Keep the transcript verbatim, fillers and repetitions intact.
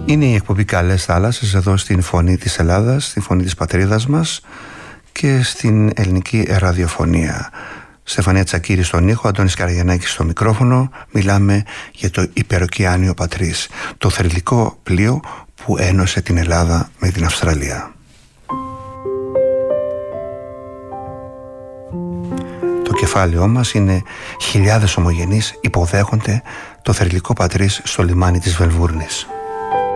Είναι η εκπομπή Καλές Θάλασσες εδώ στην Φωνή της Ελλάδας, στην Φωνή της πατρίδας μας και στην ελληνική ραδιοφωνία. Στεφανία Τσακίρη στον ήχο, Αντώνης Καραγιαννάκης στο μικρόφωνο. Μιλάμε για το υπεροκειάνιο Πατρίς, το θρυλικό πλοίο που ένωσε την Ελλάδα με την Αυστραλία. Το κεφάλαιό μας είναι «Χιλιάδες ομογενείς υποδέχονται το θρυλικό Πατρίς στο λιμάνι της Βελβούρνης».